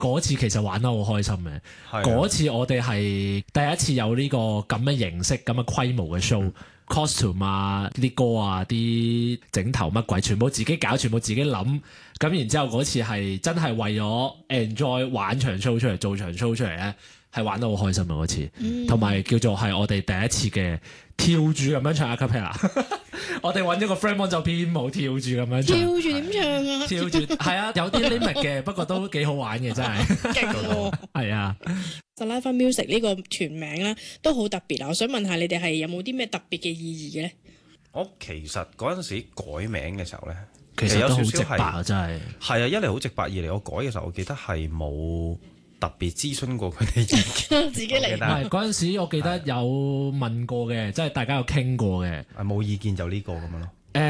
嗰次其實玩得好開心嘅。嗰次我哋係第一次有呢個咁嘅形式、咁嘅規模嘅 show。costume 啊，啲歌啊，啲整頭乜鬼，全部自己搞，全部自己諗。咁然之後嗰次係真係為咗 enjoy 玩場 show 出嚟，做場 show 出嚟咧，係玩得好開心啊嗰次。同埋叫做係我哋第一次嘅跳住咁樣唱 acapella。我哋揾咗個 friend 幫就編舞跳住咁樣唱。 跳住點唱啊？ 跳住係啊，有啲 limit 嘅，不過都幾好玩嘅，真係。 勁喎！ 係啊。 Saliva Music 呢個團名咧都好特別啊！我想問下你哋係有冇啲咩特別嘅意義嘅咧？ 我其實嗰陣時改名嘅時候咧， 其實都好直白啊，真係。 係啊，一嚟好直白，二嚟我改嘅時候，我記得係冇特別諮詢過佢哋意見， 自己嚟。 唔係嗰陣時，我記得有問過嘅，即係大家有傾過嘅。 冇意見就呢個咁樣咯。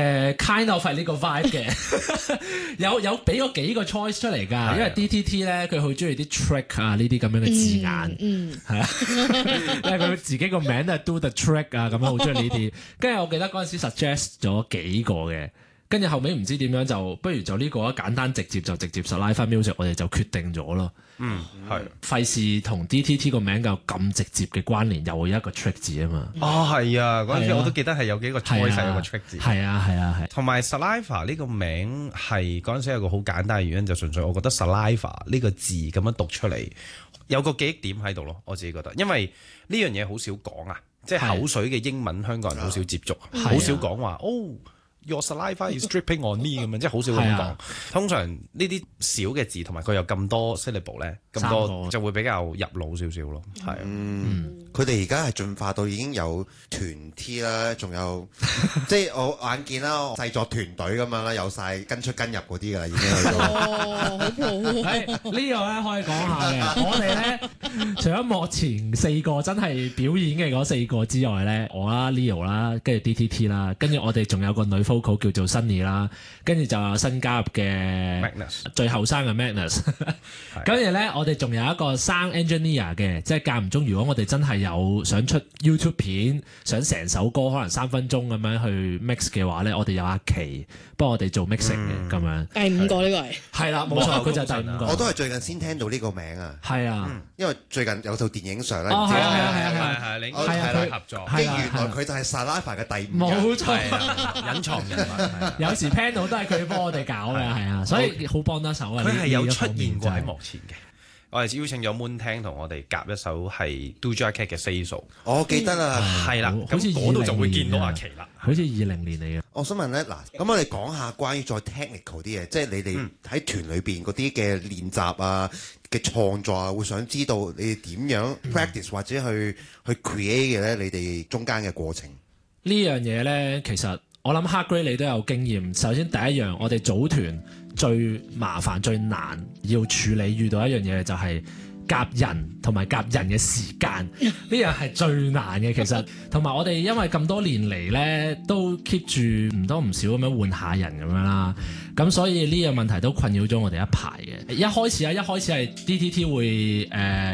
kind of 係呢個 vibe 嘅，有俾過幾個 choice 出嚟㗎，因為 DTT 咧佢好中意啲 trick 啊呢啲咁樣嘅字眼，係啊，因為佢自己個名都係 do the trick 啊咁樣，好中意呢啲。跟住我記得嗰陣時 suggest 咗幾個嘅，跟住後尾唔知點樣就不如就呢個簡單直接就直接 Saliva Music， 我哋就決定咗咯。 係費事同 DTT 個名有咁直接嘅關聯，又有一個 trick 字啊嘛。 係啊，嗰陣時我都記得係有幾個 choice 有個 trick 字。 係啊。 同埋 Saliva 呢個名係嗰陣時有個好簡單嘅原因，就純粹我覺得 Saliva 呢個字咁樣讀出嚟有個記憶點喺度咯。我自己覺得，因為呢樣嘢好少講啊，即係口水嘅英文香港人好少接觸，好少講話Your saliva is dripping on me 咁樣，即係好少咁講。通常呢啲小嘅字同埋佢有咁多 syllable 咧，咁多就會比較入腦少少咯。係佢哋而家係進化到已經有團 T 啦，仲有即係我眼見啦，製作團隊咁樣啦，有晒跟出跟入嗰啲㗎啦，已經去到。 好呢個咧可以講下嘅，我哋咧除咗幕前4個真係表演嘅嗰4個之外咧，我啦 Leo 啦，跟住 DTT 啦，跟住我哋仲有個女vocal 叫做 Sunny 啦，跟住就有新加入嘅 Magnus， 最後生嘅 Magnus， 跟住咧我哋仲有一個 sound engineer 嘅，即係間唔中如果我哋真係有想出 YouTube 片，想成首歌可能3分鐘咁樣去 mix 嘅話咧，我哋有阿琪幫我哋做 mixing 嘅咁樣。 第5個呢個係啦，冇錯，佢就係第5個。 我都係最近先聽到呢個名啊。 係啊， 因為最近有套電影上咧， 係你係啦合作， 原來佢就係 Saliva 嘅第5個。 冇錯， 隱藏人物。 有時 panel 都係佢幫我哋搞嘅，係啊，所以好幫得手啊。 佢係有出現過喺幕前嘅。我哋邀請咗 Moon 聽同我哋夾一首係 Doja Cat 嘅 Say So， 我記得啦， 係啦，咁嗰度就會見到阿琪啦， 好似20年嚟嘅。 我想問咧，嗱，咁我哋講下關於再 technical 啲嘢，即係你哋喺團裏邊嗰啲嘅練習啊、嘅創作啊，會想知道你哋點樣 practice 或者去 create 嘅咧？你哋中間嘅過程呢樣嘢咧，其實我諗 Hard Grade 你都有經驗。首先第一樣，我哋組團最麻煩、最難要處理遇到一樣嘢就係夾人同埋夾人嘅時間，呢樣係最難嘅。其實同埋我哋因為咁多年嚟咧，都 keep 住唔多唔少咁樣換下人咁樣啦，咁所以呢個問題都困擾咗我哋一排嘅。一開始係 DTT 會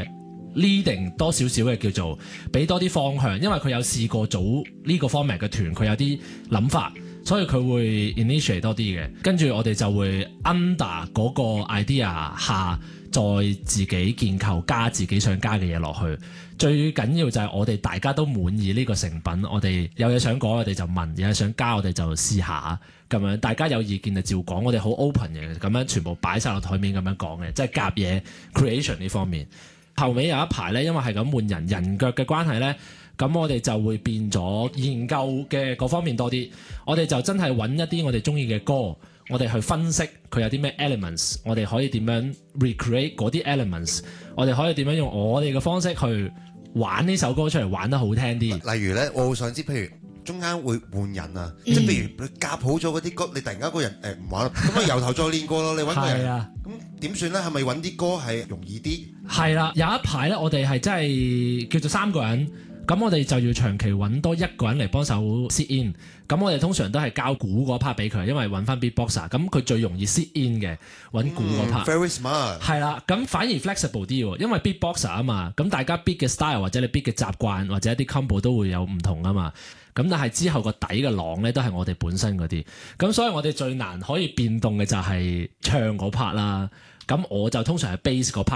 leading 多少少嘅，叫做俾多啲方向，因為佢有試過組呢個 format 嘅團，佢有啲諗法，所以佢會 initiate 多啲嘅。跟住我哋就會 under 嗰個 idea 下，再自己建構加自己想加嘅嘢落去。最緊要就係我哋大家都滿意呢個成品，我哋有嘢想講我哋就問，有嘢想加我哋就試下咁樣。大家有意見就照講，我哋好 open 嘅，咁樣全部擺晒落台面咁樣講嘅，即係夾嘢 creation 呢方面。後尾有一排咧，因為係咁換人腳嘅關係咧，咁我哋就會變咗研究嘅嗰方面多啲。我哋就真係揾一啲我哋中意嘅歌，我哋去分析佢有啲咩 elements， 我哋可以點樣 recreate 嗰啲 elements， 我哋可以點樣用我哋嘅方式去玩呢首歌出嚟，玩得好聽啲。 例如咧，我好想知，譬如中間會換人啊，即係譬如你夾好咗嗰啲歌，你突然間個人唔玩，咁啊由頭再練過咯。你揾個人，咁點算咧？係咪揾啲歌係容易啲？係啦， 有一排咧，我哋係真係叫做3個人，咁我哋就要長期揾多1個人嚟幫手 sit in。咁我哋通常都係交鼓嗰 part 俾佢，因為揾翻 beatboxer，咁佢最容易 sit in 嘅揾鼓嗰 part。 Very smart。係啦，咁反而 flexible 啲喎，因為 beatboxer 啊嘛，咁大家 beat 嘅 style 或者你 beat 嘅習慣或者一啲 combo 都會有唔同啊嘛。咁但係之後個底嘅朗咧都係我哋本身嗰啲，咁所以我哋最難可以變動嘅就係唱嗰 part 啦。 咁我就通常係 base 嗰 part。